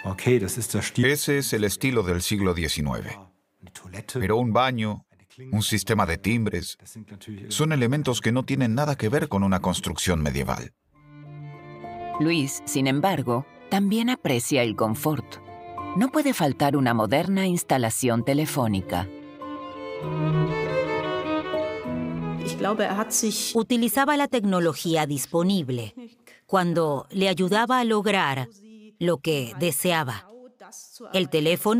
Ese es el estilo del siglo XIX. Pero un baño, un sistema de timbres, son elementos que no tienen nada que ver con una construcción medieval. Luis, sin embargo, también aprecia el confort. No puede faltar una moderna instalación telefónica. Utilizaba la tecnología disponible cuando le ayudaba a lograr lo que deseaba. El teléfono